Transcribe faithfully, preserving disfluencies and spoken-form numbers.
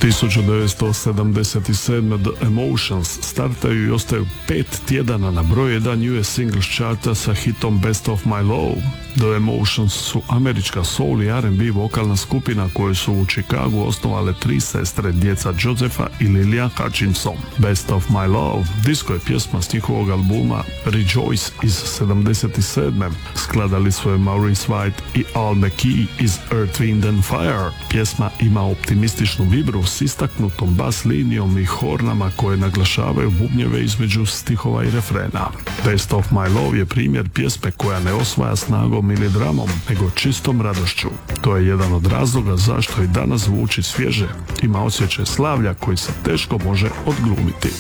tisuću devetsto sedamdeset sedme. The Emotions startaju i ostaju pet tjedana na broj jedan U S Singles charta sa hitom Best of My Love. The Emotions su američka soul i R and B vokalna skupina koju su u Chicagu osnovale tri sestre, djeca Josepha i Lillian Hutchinson. Best of My Love disco je pjesma s njihovog albuma Rejoice iz sedamdeset sedme. Skladali su je Maurice White i Al McKee iz Earth, Wind and Fire. Pjesma ima optimističnu vibru s istaknutom bas linijom i hornama koje naglašavaju bubnjeve između stihova i refrena. Best of My Love je primjer pjesme koja ne osvaja snagom ili dramom, nego čistom radošću. To je jedan od razloga zašto i danas zvuči svježe. Ima osjećaj slavlja koji se teško može odglumiti.